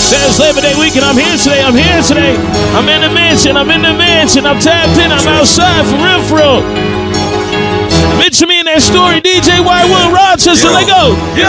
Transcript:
Says Labor Day weekend. I'm here today. I'm in the mansion. I'm tapped in. I'm outside for real. Mention me in that story. DJ Y1 Rochester. Let go.